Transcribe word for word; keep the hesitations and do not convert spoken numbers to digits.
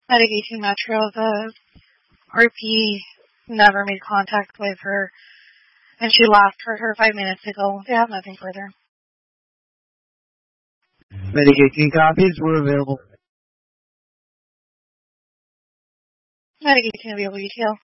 Medication Metro, the R P never made contact with her, and she last heard her five minutes ago. They have nothing further. Medication copies were available. Medication available detail.